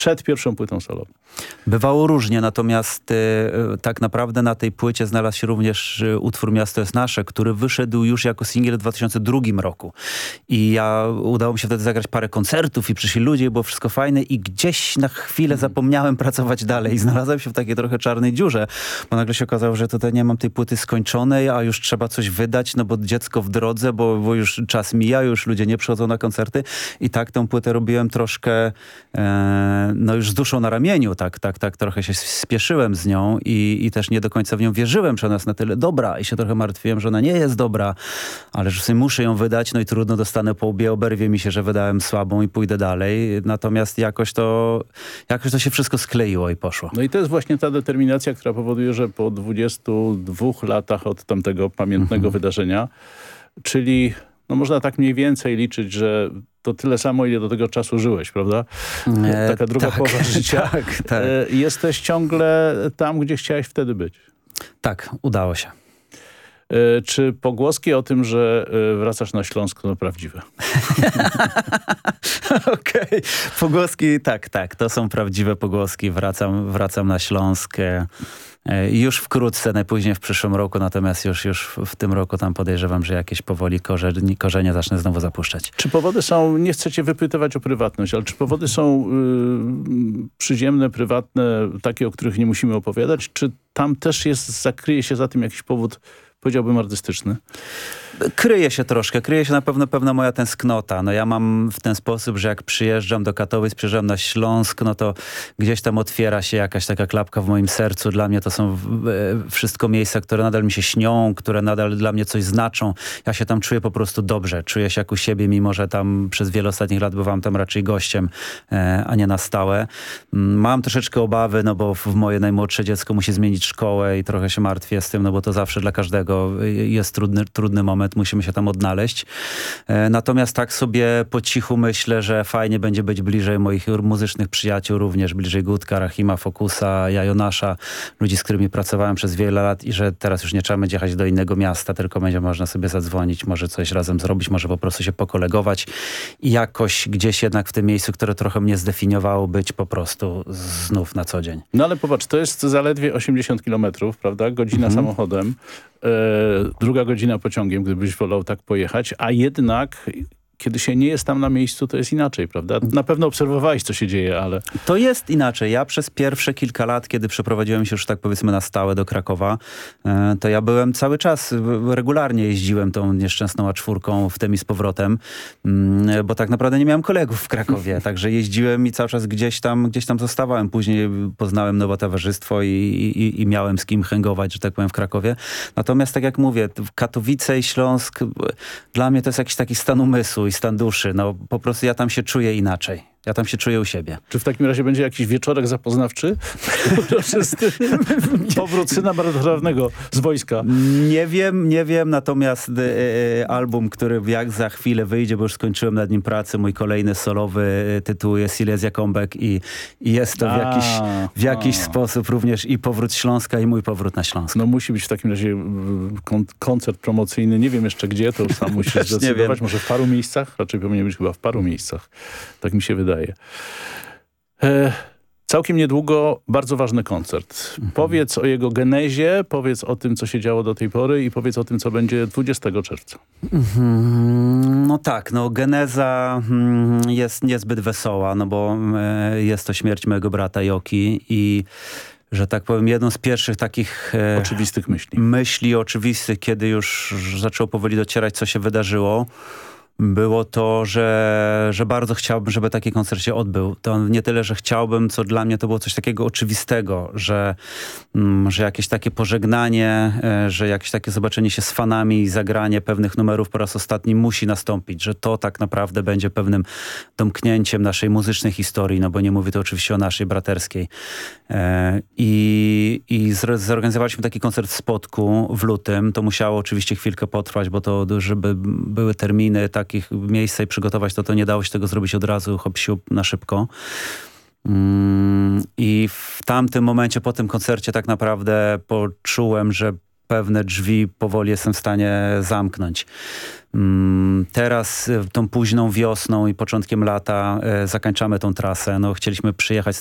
przed pierwszą płytą solową? Bywało różnie, natomiast tak naprawdę na tej płycie znalazł się również utwór Miasto jest nasze, który wyszedł już jako singiel w 2002 roku. I udało mi się wtedy zagrać parę koncertów i przyszli ludzie, było wszystko fajne i gdzieś na chwilę zapomniałem pracować dalej. I znalazłem się w takiej trochę czarnej dziurze, bo nagle się okazało, że tutaj nie mam tej płyty skończonej, a już trzeba coś wydać, no bo dziecko w drodze, bo już czas mija, już ludzie nie przychodzą na koncerty. I tak tę płytę robiłem troszkę, no już z duszą na ramieniu, tak trochę się spieszyłem z nią i też nie do końca w nią wierzyłem, że ona jest na tyle dobra i się trochę martwiłem, że ona nie jest dobra, ale że sobie muszę ją wydać, no i trudno, dostanę po łbie, oberwie mi się, że wydałem słabą i pójdę dalej. Natomiast jakoś to się wszystko skleiło i poszło. No i to jest właśnie ta determinacja, która powoduje, że po 22 latach od tamtego pamiętnego wydarzenia, czyli no można tak mniej więcej liczyć, że to tyle samo, ile do tego czasu żyłeś, prawda? Taka druga połowa życia. Tak. Jesteś ciągle tam, gdzie chciałeś wtedy być. Tak, udało się. Czy pogłoski o tym, że wracasz na Śląsk, to prawdziwe? Okej. Pogłoski, tak. To są prawdziwe pogłoski. Wracam na Śląsk. Już wkrótce, najpóźniej w przyszłym roku, natomiast już w tym roku tam podejrzewam, że jakieś powoli korzenie zacznę znowu zapuszczać. Czy powody są, nie chcę cię wypytywać o prywatność, ale czy powody są przyziemne, prywatne, takie, o których nie musimy opowiadać? Czy tam też zakryje się za tym jakiś powód, powiedziałbym, artystyczny? Kryje się troszkę. Kryje się na pewno pewna moja tęsknota. No ja mam w ten sposób, że jak przyjeżdżam do Katowic, przyjeżdżam na Śląsk, no to gdzieś tam otwiera się jakaś taka klapka w moim sercu. Dla mnie to są wszystko miejsca, które nadal mi się śnią, które nadal dla mnie coś znaczą. Ja się tam czuję po prostu dobrze. Czuję się jak u siebie, mimo że tam przez wiele ostatnich lat bywam tam raczej gościem, a nie na stałe. Mam troszeczkę obawy, no bo moje najmłodsze dziecko musi zmienić szkołę i trochę się martwię z tym, no bo to zawsze dla każdego jest trudny moment. Musimy się tam odnaleźć. Natomiast tak sobie po cichu myślę, że fajnie będzie być bliżej moich muzycznych przyjaciół, również bliżej Gutka, Rahima, Fokusa, Jajonasza, ludzi, z którymi pracowałem przez wiele lat i że teraz już nie trzeba będzie jechać do innego miasta, tylko będzie można sobie zadzwonić, może coś razem zrobić, może po prostu się pokolegować i jakoś gdzieś jednak w tym miejscu, które trochę mnie zdefiniowało, być po prostu znów na co dzień. No ale popatrz, to jest zaledwie 80 kilometrów, prawda? Godzina samochodem. Druga godzina pociągiem, gdybyś wolał tak pojechać, a jednak kiedy się nie jest tam na miejscu, to jest inaczej, prawda? Na pewno obserwowałeś, co się dzieje, ale... To jest inaczej. Ja przez pierwsze kilka lat, kiedy przeprowadziłem się już tak powiedzmy na stałe do Krakowa, to ja byłem cały czas, regularnie jeździłem tą nieszczęsną A4 w tym i z powrotem, bo tak naprawdę nie miałem kolegów w Krakowie, także jeździłem i cały czas gdzieś tam zostawałem. Później poznałem nowe towarzystwo i miałem z kim hängować, że tak powiem, w Krakowie. Natomiast tak jak mówię, Katowice i Śląsk, dla mnie to jest jakiś taki stan umysłu i stan duszy. No po prostu ja tam się czuję inaczej. Ja tam się czuję u siebie. Czy w takim razie będzie jakiś wieczorek zapoznawczy? Powrót syna marnotrawnego z wojska. Nie wiem, natomiast album, który jak za chwilę wyjdzie, bo już skończyłem nad nim pracę, mój kolejny solowy tytuł jest Silesia Comeback i jest to w jakiś sposób również i powrót Śląska i mój powrót na Śląsk. No musi być w takim razie koncert promocyjny, nie wiem jeszcze gdzie, to sam musisz zdecydować, może w paru miejscach? Raczej powinien być chyba w paru miejscach. Tak mi się wydaje. Całkiem niedługo bardzo ważny koncert. Powiedz o jego genezie, powiedz o tym, co się działo do tej pory i powiedz o tym, co będzie 20 czerwca. No tak, geneza jest niezbyt wesoła, no bo jest to śmierć mojego brata Joki i że tak powiem, jedną z pierwszych takich oczywistych myśli oczywistych, kiedy już zaczęło powoli docierać, co się wydarzyło, było to, że bardzo chciałbym, żeby taki koncert się odbył. To nie tyle, że chciałbym, co dla mnie to było coś takiego oczywistego, że jakieś takie pożegnanie, że jakieś takie zobaczenie się z fanami i zagranie pewnych numerów po raz ostatni musi nastąpić, że to tak naprawdę będzie pewnym domknięciem naszej muzycznej historii, no bo nie mówię to oczywiście o naszej braterskiej. I zorganizowaliśmy taki koncert w Spodku w lutym. To musiało oczywiście chwilkę potrwać, bo to, żeby były terminy takich miejsca i przygotować, to nie dało się tego zrobić od razu, hop siup, na szybko. I w tamtym momencie, po tym koncercie tak naprawdę poczułem, że pewne drzwi powoli jestem w stanie zamknąć. Teraz tą późną wiosną i początkiem lata zakończamy tą trasę. No, chcieliśmy przyjechać